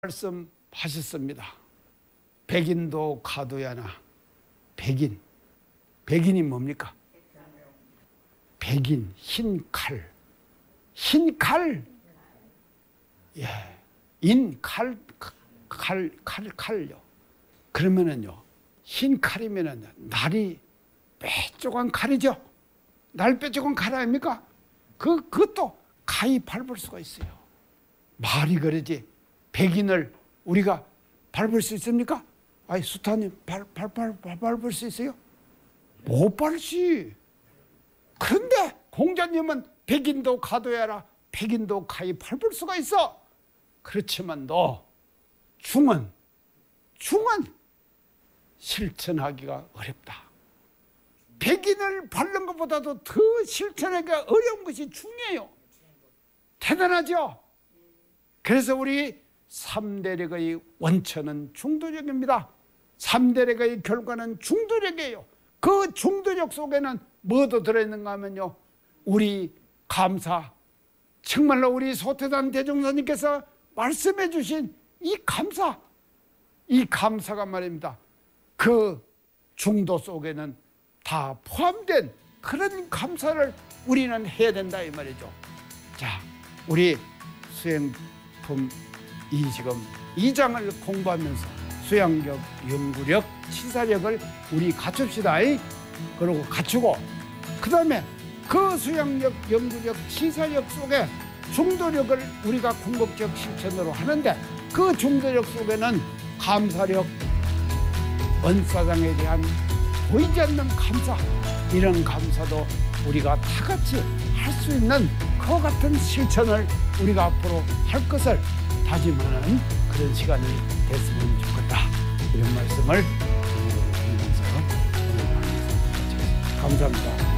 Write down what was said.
말씀하셨습니다. 백인도 가도야나. 백인이 뭡니까? 백인, 흰 칼. 예, 칼요. 그러면은요, 흰 칼이면은 날이 빼쪽한 칼이죠. 날 빼쪽한 칼 아닙니까? 그것도 가히 밟을 수가 있어요. 말이 그러지. 백인을 우리가 밟을 수 있습니까? 아니, 수타님, 밟을 수 있어요? 못 밟지. 그런데 공자님은 백인도 가도야라. 백인도 가히 밟을 수가 있어. 그렇지만 너 중은 실천하기가 어렵다. 백인을 밟는 것보다도 더 실천하기가 어려운 것이 중이에요. 대단하죠? 그래서 우리 3대력의 원천은 중도력입니다. 3대력의 결과는 중도력이에요. 그 중도력 속에는 뭐도 들어있는가 하면요, 우리 감사, 정말로 우리 소태단 대종사님께서 말씀해 주신 이 감사가 말입니다. 그 중도 속에는 다 포함된 그런 감사를 우리는 해야 된다 이 말이죠. 자, 우리 수행품 지금 2장을 공부하면서 수양력, 연구력, 치사력을 우리 갖춥시다. 그리고 갖추고, 그 다음에 그 수양력, 연구력, 치사력 속에 중도력을 우리가 궁극적 실천으로 하는데, 그 중도력 속에는 감사력, 원사장에 대한 보이지 않는 감사, 이런 감사도 우리가 다 같이 할 수 있는 그 같은 실천을 우리가 앞으로 할 것을 다짐하는 그런 시간이 됐으면 좋겠다. 이런 말씀을 드리면서 감사합니다.